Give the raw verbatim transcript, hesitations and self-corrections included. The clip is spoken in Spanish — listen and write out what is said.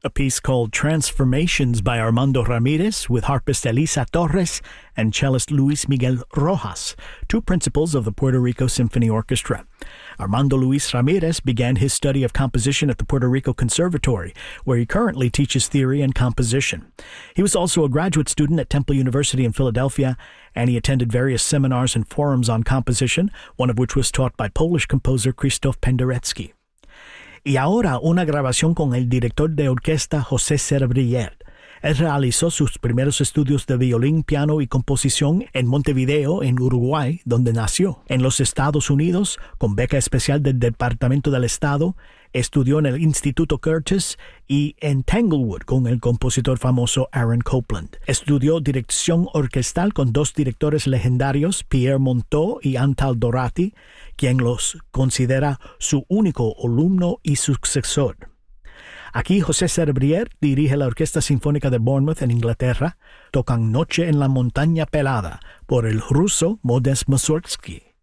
a piece called Transformations by Armando Ramirez with harpist Elisa Torres and cellist Luis Miguel Rojas, two principals of the Puerto Rico Symphony Orchestra. Armando Luis Ramirez began his study of composition at the Puerto Rico Conservatory, where he currently teaches theory and composition. He was also a graduate student at Temple University in Philadelphia, and he attended various seminars and forums on composition, one of which was taught by Polish composer Krzysztof Penderecki. Y ahora una grabación con el director de orquesta José Cerebrier. Él realizó sus primeros estudios de violín, piano y composición en Montevideo, en Uruguay, donde nació. En los Estados Unidos, con beca especial del Departamento del Estado, estudió en el Instituto Curtis y en Tanglewood con el compositor famoso Aaron Copland. Estudió dirección orquestal con dos directores legendarios, Pierre Monteux y Antal Dorati, quien los considera su único alumno y sucesor. Aquí José Cerebrier dirige la Orquesta Sinfónica de Bournemouth en Inglaterra. Tocan Noche en la Montaña Pelada por el ruso Modest Mussorgsky.